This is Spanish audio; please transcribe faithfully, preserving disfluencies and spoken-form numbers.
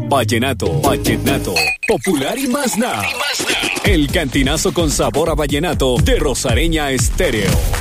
Vallenato, vallenato, popular y más nada. El cantinazo con sabor a vallenato de Rosareña Estéreo.